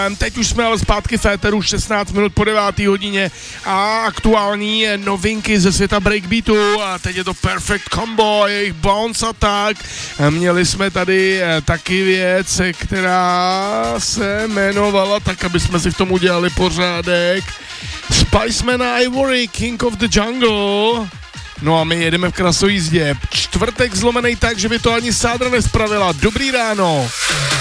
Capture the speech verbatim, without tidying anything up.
Teď už jsme ale zpátky v éteru, šestnáct minut po deváté hodině a aktuální novinky ze světa breakbeatu a teď je to Perfect Combo, jejich Bounce Attack. Měli jsme tady taky věc, která se jmenovala, tak aby jsme si v tom udělali pořádek, Spiceman Ivory, King of the Jungle. No a my jedeme v krasojízdě. Čtvrtek zlomenej tak, že by to ani sádra nespravila. Dobrý ráno.